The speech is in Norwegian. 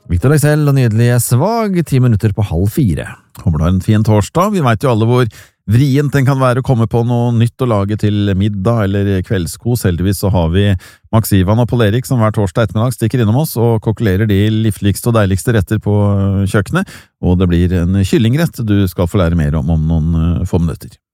Victor Leksell og nydelige Svag, 10 minutter på 3:30. Håper du har en fin torsdag. Vi vet jo alle hvor vrient den kan være å komme på noe nytt å lage til middag eller kveldskos. Heldigvis så har vi Max Ivan og Pål Erik som hver torsdag ettermiddag stikker innom oss og kokulerer de livligste og deiligste retter på kjøkkenet, og det blir en kyllingrett du skal få lære mer om noen få minutter.